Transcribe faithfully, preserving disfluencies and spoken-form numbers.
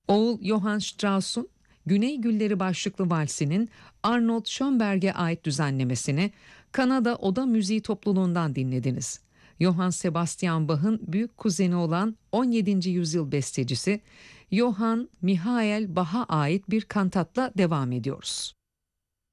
Oğul Johann Strauss'un Güney Gülleri başlıklı valsinin Arnold Schönberg'e ait düzenlemesini Kanada Oda Müziği Topluluğundan dinlediniz. Johann Sebastian Bach'ın büyük kuzeni olan on yedinci yüzyıl bestecisi Johann Michael Bach'a ait bir kantatla devam ediyoruz.